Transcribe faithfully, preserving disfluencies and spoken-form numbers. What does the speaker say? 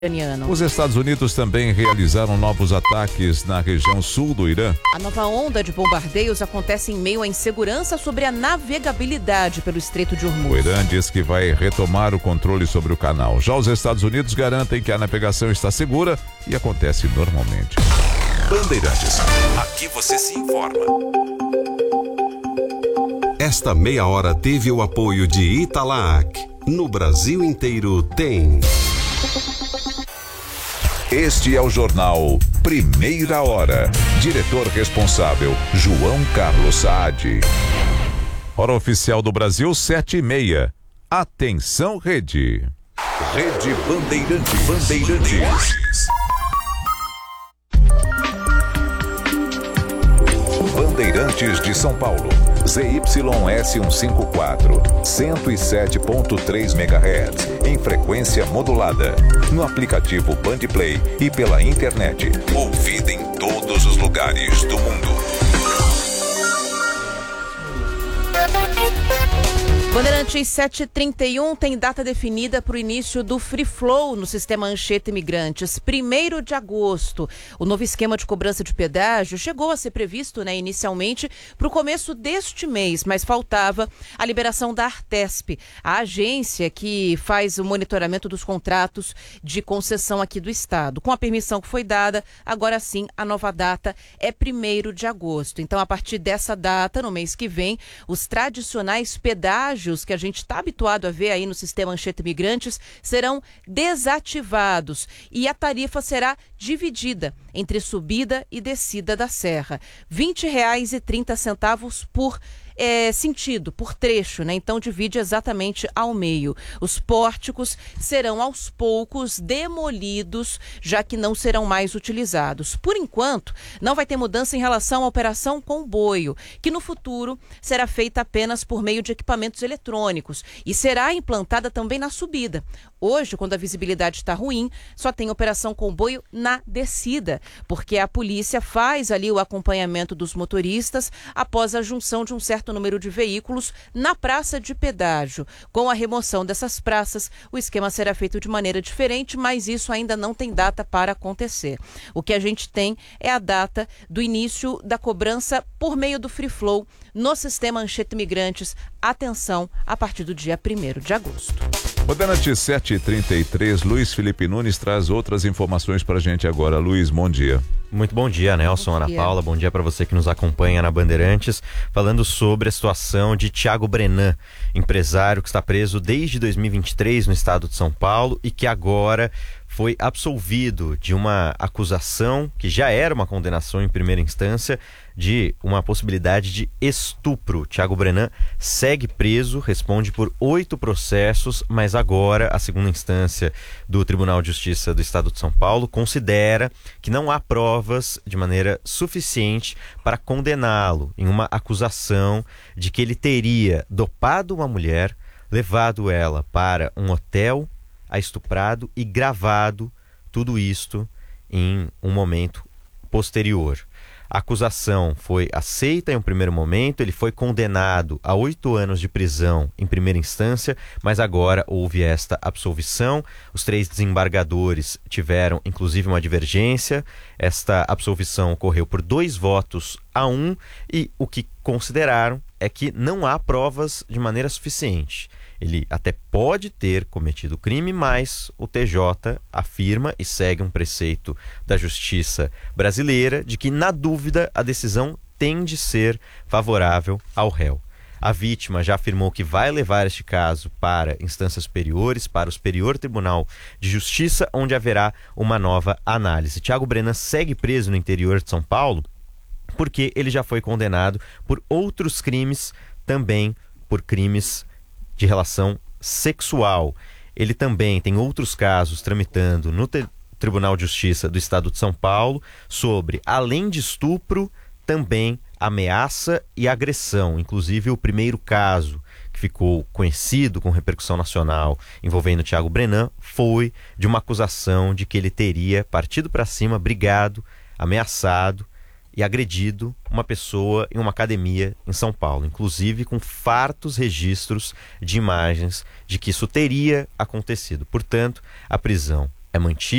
Os Estados Unidos também realizaram novos ataques na região sul do Irã. A nova onda de bombardeios acontece em meio à insegurança sobre a navegabilidade pelo Estreito de Hormuz. O Irã diz que vai retomar o controle sobre o canal. Já os Estados Unidos garantem que a navegação está segura e acontece normalmente. Bandeirantes, aqui você se informa. Esta meia hora teve o apoio de Italac. No Brasil inteiro tem... Este é o jornal Primeira Hora. Diretor responsável, João Carlos Saad. Hora oficial do Brasil, sete e meia. Atenção, Rede. Rede Bandeirantes. Bandeirantes. Bandeirantes de São Paulo. Z Y S cento e cinquenta e quatro, cento e sete ponto três megahertz, em frequência modulada, no aplicativo Bandplay e pela internet. Ouvida em todos os lugares do mundo. Bandeirantes sete e trinta e um tem data definida para o início do Free Flow no sistema Anchieta Imigrantes, primeiro de agosto. O novo esquema de cobrança de pedágio chegou a ser previsto, né, inicialmente para o começo deste mês, mas faltava a liberação da Artesp, a agência que faz o monitoramento dos contratos de concessão aqui do estado. Com a permissão que foi dada, agora sim a nova data é primeiro de agosto. Então, a partir dessa data, no mês que vem, os tradicionais pedágios que a gente está habituado a ver aí no sistema Anchieta Imigrantes serão desativados e a tarifa será dividida entre subida e descida da serra. vinte reais e trinta centavos por É, sentido, por trecho, né? Então divide exatamente ao meio. Os pórticos serão aos poucos demolidos, já que não serão mais utilizados. Por enquanto, não vai ter mudança em relação à operação comboio, que no futuro será feita apenas por meio de equipamentos eletrônicos e será implantada também na subida. Hoje, quando a visibilidade está ruim, só tem operação comboio na descida, porque a polícia faz ali o acompanhamento dos motoristas após a junção de um certo número de veículos na praça de pedágio. Com a remoção dessas praças, o esquema será feito de maneira diferente, mas isso ainda não tem data para acontecer. O que a gente tem é a data do início da cobrança por meio do Free Flow no sistema Anchieta Imigrantes. Atenção, a partir do dia primeiro de agosto. Bandeirantes sete e trinta e três, Luiz Felipe Nunes traz outras informações para a gente agora. Luiz, bom dia. Muito bom dia, Nelson, Ana Paula, bom dia para você que nos acompanha na Bandeirantes, falando sobre a situação de Thiago Brenan, empresário que está preso desde dois mil e vinte e três no estado de São Paulo e que agora foi absolvido de uma acusação, que já era uma condenação em primeira instância, de uma possibilidade de estupro. Thiago Brenan segue preso, responde por oito processos, mas agora a segunda instância do Tribunal de Justiça do Estado de São Paulo considera que não há provas de maneira suficiente para condená-lo em uma acusação de que ele teria dopado uma mulher, levado ela para um hotel, a estuprado e gravado tudo isto em um momento posterior. A acusação foi aceita em um primeiro momento, ele foi condenado a oito anos de prisão em primeira instância, mas agora houve esta absolvição. Os três desembargadores tiveram, inclusive, uma divergência. Esta absolvição ocorreu por dois votos a um e o que consideraram é que não há provas de maneira suficiente. Ele até pode ter cometido o crime, mas o T J afirma e segue um preceito da justiça brasileira de que, na dúvida, a decisão tem de ser favorável ao réu. A vítima já afirmou que vai levar este caso para instâncias superiores, para o Superior Tribunal de Justiça, onde haverá uma nova análise. Thiago Brenan segue preso no interior de São Paulo porque ele já foi condenado por outros crimes, também por crimes de relação sexual. Ele também tem outros casos tramitando no te- Tribunal de Justiça do Estado de São Paulo sobre, além de estupro, também ameaça e agressão. Inclusive, o primeiro caso que ficou conhecido com repercussão nacional envolvendo Thiago Brenan foi de uma acusação de que ele teria partido para cima, brigado, ameaçado e agredido uma pessoa em uma academia em São Paulo, inclusive com fartos registros de imagens de que isso teria acontecido. Portanto, a prisão é mantida?